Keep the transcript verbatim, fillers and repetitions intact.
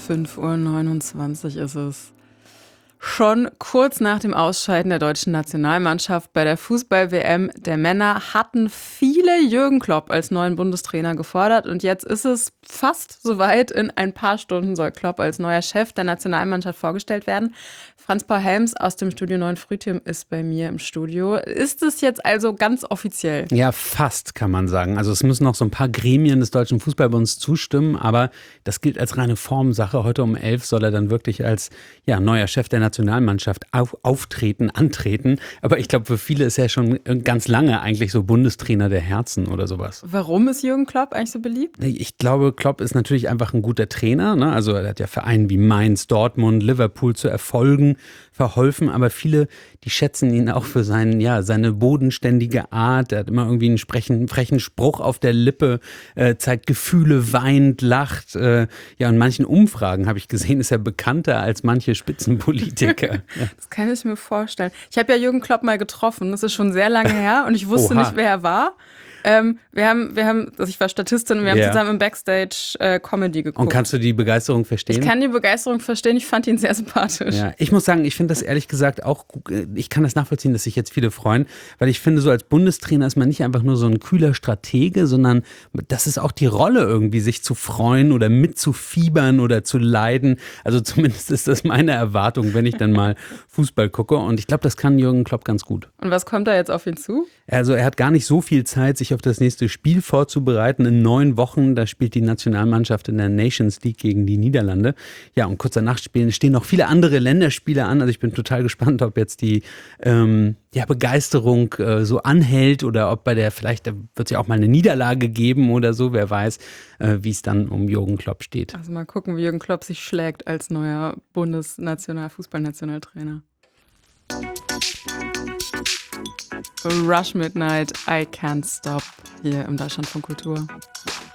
fünf Uhr neunundzwanzig ist es. Schon kurz nach dem Ausscheiden der deutschen Nationalmannschaft bei der Fußball-W M der Männer hatten viele Jürgen Klopp als neuen Bundestrainer gefordert. Und jetzt ist es fast soweit. In ein paar Stunden soll Klopp als neuer Chef der Nationalmannschaft vorgestellt werden. Franz-Paul Helms aus dem Studio neun Frühteam ist bei mir im Studio. Ist es jetzt also ganz offiziell? Ja, fast kann man sagen. Also es müssen noch so ein paar Gremien des Deutschen Fußballbunds zustimmen, aber das gilt als reine Formsache. Heute um elf soll er dann wirklich als ja, neuer Chef der Nationalmannschaft auf, auftreten, antreten. Aber ich glaube, für viele ist er schon ganz lange eigentlich so Bundestrainer der Herzen oder sowas. Warum ist Jürgen Klopp eigentlich so beliebt? Ich glaube, Klopp ist natürlich einfach ein guter Trainer, ne? Also er hat ja Vereinen wie Mainz, Dortmund, Liverpool zu Erfolgen verholfen, aber viele, die schätzen ihn auch für seinen, ja, seine bodenständige Art. Er hat immer irgendwie einen frechen, frechen Spruch auf der Lippe, äh, zeigt Gefühle, weint, lacht. Äh, ja, in manchen Umfragen habe ich gesehen, ist er bekannter als manche Spitzenpolitiker. Ja. Das kann ich mir vorstellen. Ich habe ja Jürgen Klopp mal getroffen, das ist schon sehr lange her und ich wusste Oha. nicht, wer er war. Ähm, wir haben, wir haben, also ich war Statistin und wir haben Ja. zusammen im Backstage äh, Comedy geguckt. Und kannst du die Begeisterung verstehen? Ich kann die Begeisterung verstehen, ich fand ihn sehr sympathisch. Ja, ich muss sagen, ich finde das ehrlich gesagt auch, ich kann das nachvollziehen, dass sich jetzt viele freuen, weil ich finde, so als Bundestrainer ist man nicht einfach nur so ein kühler Stratege, sondern das ist auch die Rolle irgendwie, sich zu freuen oder mitzufiebern oder zu leiden. Also zumindest ist das meine Erwartung, wenn ich dann mal Fußball gucke, und ich glaube, das kann Jürgen Klopp ganz gut. Und was kommt da jetzt auf ihn zu? Also er hat gar nicht so viel Zeit, sich auf das nächste Spiel vorzubereiten. In neun Wochen, da spielt die Nationalmannschaft in der Nations League gegen die Niederlande. Ja, und kurz danach spielen, stehen noch viele andere Länderspiele an. Also ich bin total gespannt, ob jetzt die ähm, ja, Begeisterung äh, so anhält oder ob bei der, vielleicht wird es ja auch mal eine Niederlage geben oder so, wer weiß, äh, wie es dann um Jürgen Klopp steht. Also mal gucken, wie Jürgen Klopp sich schlägt als neuer Bundesnational-Fußballnationaltrainer. Rush Midnight, I Can't Stop, hier im Deutschlandfunk Kultur.